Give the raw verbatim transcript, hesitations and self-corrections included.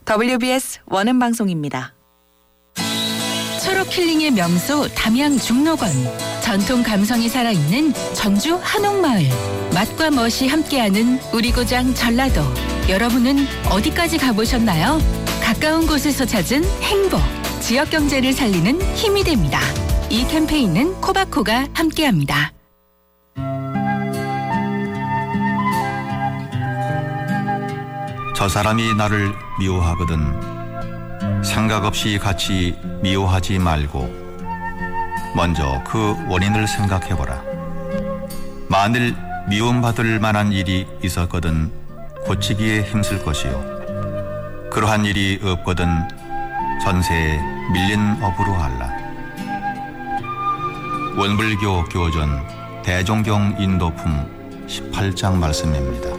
더블유비에스 원음 방송입니다. 철옥 힐링의 명소 담양 중록원. 전통 감성이 살아있는 전주 한옥마을. 맛과 멋이 함께하는 우리 고장 전라도. 여러분은 어디까지 가보셨나요? 가까운 곳에서 찾은 행복. 지역 경제를 살리는 힘이 됩니다. 이 캠페인은 코바코가 함께합니다. 저 사람이 나를 미워하거든 생각 없이 같이 미워하지 말고 먼저 그 원인을 생각해보라. 만일 미움받을 만한 일이 있었거든 고치기에 힘쓸 것이요, 그러한 일이 없거든 전세에 밀린 업으로 할라. 원불교 교전 대종경 인도품 십팔 장 말씀입니다.